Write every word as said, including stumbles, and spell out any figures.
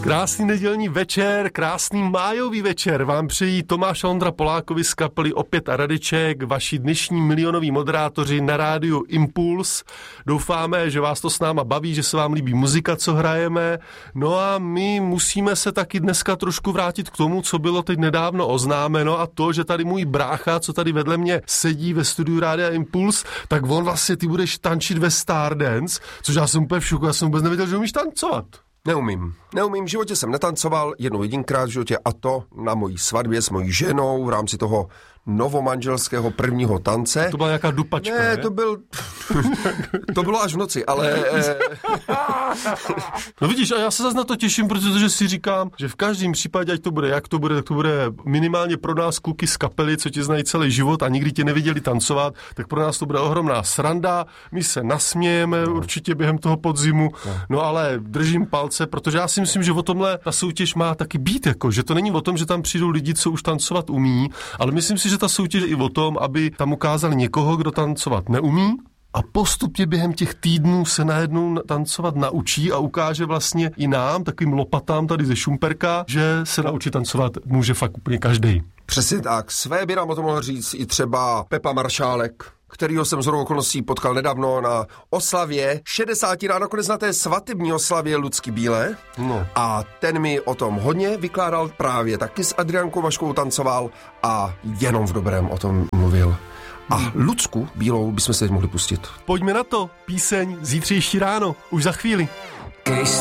Krásný nedělní večer, krásný májový večer vám přejí Tomáš a Ondra Polákovi z kapely Opět a Radeček, vaši dnešní milionoví moderátoři na rádiu Impuls. Doufáme, že vás to s náma baví, že se vám líbí muzika, co hrajeme. No a my musíme se taky dneska trošku vrátit k tomu, co bylo teď nedávno oznámeno, a to, že tady můj brácha, co tady vedle mě sedí ve studiu Rádia Impuls, tak on vlastně ty budeš tančit ve Stardance, což já jsem úplně v šoku, já jsem vůbec nevěděl, že umíš tancovat. Neumím. Neumím, v životě jsem netancoval jednou jedinkrát v životě, a to na mojí svatbě s mojí ženou v rámci toho novomanželského prvního tance. To byla nějaká dupačka, ne? Ne, to byl... to bylo až v noci, ale... No vidíš, a já se zase na to těším, protože si říkám, že v každém případě, ať to bude, jak to bude, tak to bude minimálně pro nás kluky z kapely, co tě znají celý život a nikdy tě neviděli tancovat, tak pro nás to bude ohromná sranda, my se nasmějeme no. určitě během toho podzimu, no. no ale držím palce, protože já si myslím, že o tomhle ta soutěž má taky být, jako, že to není o tom, že tam přijdou lidi, co už tancovat umí, ale myslím si, že ta soutěž je i o tom, aby tam ukázali někoho, kdo tancovat neumí, a postupně během těch týdnů se najednou tancovat naučí a ukáže vlastně i nám, takovým lopatám tady ze Šumperka, že se naučit tancovat může fakt úplně každej. Přesně tak. Své by nám o tom mohl říct i třeba Pepa Maršálek, kterýho jsem shodou okolností potkal nedávno na oslavě šedesátiny a nakonec na té svatební oslavě Lucky Bílé. No. A ten mi o tom hodně vykládal, právě taky s Adriánkou Vaškou tancoval a jenom v dobrém o tom mluvil. A Lucku Bílou bychom se teď mohli pustit. Pojďme na to, píseň Zítřejší ráno, už za chvíli. Když